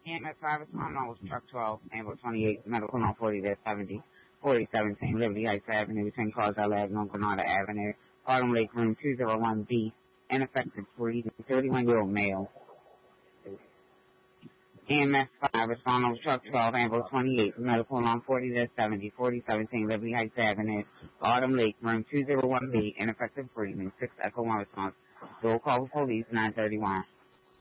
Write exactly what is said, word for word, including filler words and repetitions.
E M S five responding on was truck twelve, ambulance twenty-eight, medical on forty seventy, forty seventeen, Liberty Heights Avenue, between Carswell Avenue and Granada Avenue, Autumn Lake Room two oh one B, ineffective breathing, thirty-one-year-old male. E M S five responding on truck twelve, ambulance twenty-eight, medical on forty seventy, forty seventeen, Liberty Heights Avenue, Autumn Lake Room two oh one B, ineffective breathing, six Echo one response. Roll call for police, nine thirty-one.